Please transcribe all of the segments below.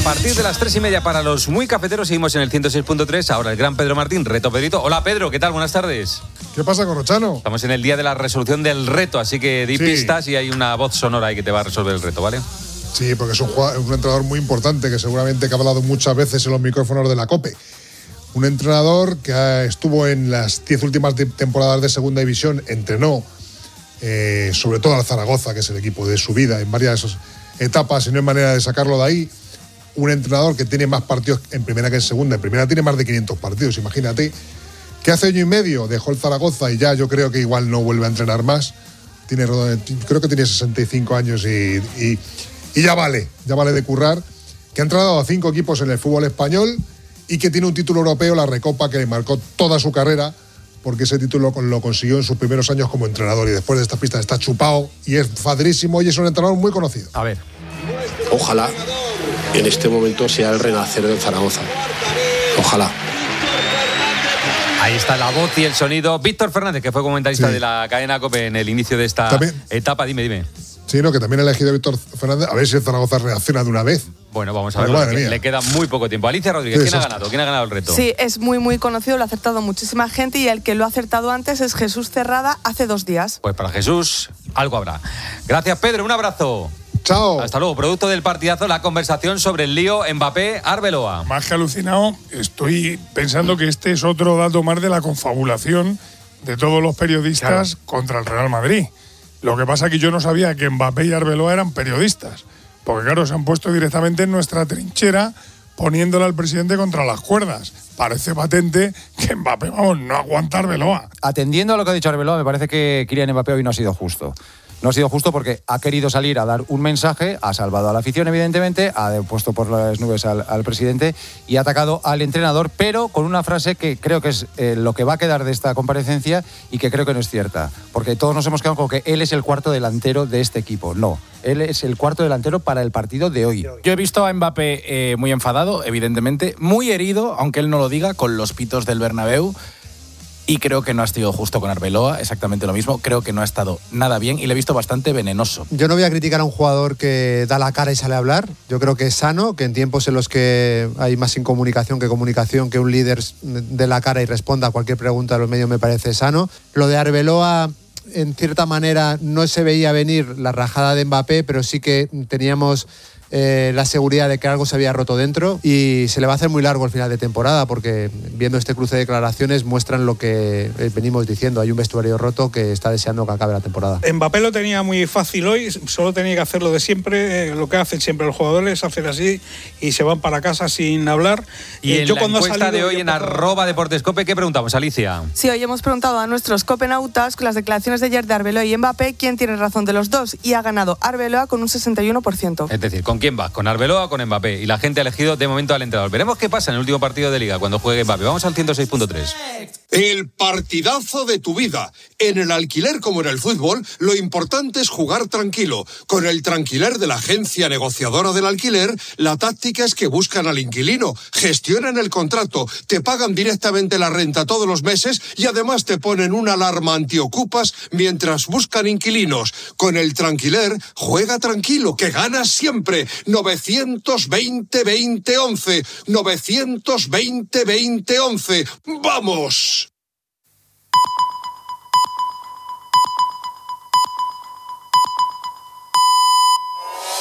partir de las 3:30 para los muy cafeteros seguimos en el 106.3. Ahora el gran Pedro Martín, reto Pedrito. Hola Pedro, ¿qué tal? Buenas tardes. ¿Qué pasa, Corrochano? Estamos en el día de la resolución del reto, así que di pistas y hay una voz sonora ahí que te va a resolver el reto, ¿vale? Sí, porque es un entrenador muy importante que seguramente que ha hablado muchas veces en los micrófonos de la COPE. Un entrenador que estuvo en las 10 últimas temporadas de Segunda División, entrenó sobre todo al Zaragoza, que es el equipo de su vida, en varias etapas y no hay manera de sacarlo de ahí. Un entrenador que tiene más partidos en primera que en segunda. En primera tiene más de 500 partidos, imagínate. Que hace año y medio dejó el Zaragoza y ya yo creo que igual no vuelve a entrenar más. Creo que tiene 65 años y ya vale de currar. Que ha entrenado a 5 equipos en el fútbol español y que tiene un título europeo, la Recopa, que le marcó toda su carrera, porque ese título lo consiguió en sus primeros años como entrenador y después de esta pista está chupado y es padrísimo y es un entrenador muy conocido. A ver. Ojalá en este momento sea el renacer del Zaragoza. Ojalá. Ahí está la voz y el sonido. Víctor Fernández, que fue comentarista de la cadena COPE en el inicio de esta etapa. Dime. Sí, no, que también ha elegido a Víctor Fernández. A ver si el Zaragoza reacciona de una vez. Bueno, vamos a ver, le queda muy poco tiempo. Alicia Rodríguez, ¿quién ha ganado? ¿Quién ha ganado el reto? Sí, es muy conocido, lo ha acertado muchísima gente y el que lo ha acertado antes es Jesús Cerrada hace 2 días. Pues para Jesús, algo habrá. Gracias, Pedro, un abrazo. Chao. Hasta luego. Producto del partidazo, la conversación sobre el lío Mbappé-Arbeloa. Más que alucinado, estoy pensando que este es otro dato más de la confabulación de todos los periodistas contra el Real Madrid. Lo que pasa es que yo no sabía que Mbappé y Arbeloa eran periodistas, porque claro, se han puesto directamente en nuestra trinchera poniéndole al presidente contra las cuerdas. Parece patente que Mbappé, no aguanta Arbeloa. Atendiendo a lo que ha dicho Arbeloa, me parece que Kylian Mbappé hoy no ha sido justo. No ha sido justo porque ha querido salir a dar un mensaje, ha salvado a la afición, evidentemente, ha puesto por las nubes al presidente y ha atacado al entrenador, pero con una frase que creo que es lo que va a quedar de esta comparecencia y que creo que no es cierta. Porque todos nos hemos quedado con que él es el cuarto delantero de este equipo. No, él es el cuarto delantero para el partido de hoy. Yo he visto a Mbappé muy enfadado, evidentemente, muy herido, aunque él no lo diga, con los pitos del Bernabéu. Y creo que no ha sido justo con Arbeloa, exactamente lo mismo. Creo que no ha estado nada bien y le he visto bastante venenoso. Yo no voy a criticar a un jugador que da la cara y sale a hablar. Yo creo que es sano, que en tiempos en los que hay más incomunicación que comunicación, que un líder dé la cara y responda a cualquier pregunta de los medios me parece sano. Lo de Arbeloa, en cierta manera, no se veía venir la rajada de Mbappé, pero sí que teníamos la seguridad de que algo se había roto dentro y se le va a hacer muy largo el final de temporada porque viendo este cruce de declaraciones muestran lo que venimos diciendo, hay un vestuario roto que está deseando que acabe la temporada. Mbappé lo tenía muy fácil hoy, solo tenía que hacer lo de siempre, lo que hacen siempre los jugadores, hacen así y se van para casa sin hablar. Y en la encuesta de hoy en @deportescope, ¿qué preguntamos, Alicia? Sí, hoy hemos preguntado a nuestros copenautas con las declaraciones de ayer de Arbeloa y Mbappé quién tiene razón de los dos y ha ganado Arbeloa con un 61%. Es decir, ¿con quién vas? ¿Con Arbeloa o con Mbappé? Y la gente ha elegido de momento al entrenador. Veremos qué pasa en el último partido de Liga cuando juegue Mbappé. Vamos al 106.3. El partidazo de tu vida. En el alquiler como en el fútbol, lo importante es jugar tranquilo. Con el Tranquiler de la agencia negociadora del alquiler, la táctica es que buscan al inquilino, gestionan el contrato, te pagan directamente la renta todos los meses y además te ponen una alarma antiocupas mientras buscan inquilinos. Con el Tranquiler, juega tranquilo, que ganas siempre. 920-2011. 920-2011. ¡Vamos!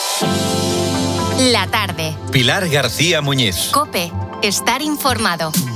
La tarde. Pilar García Muñiz. COPE. Estar informado.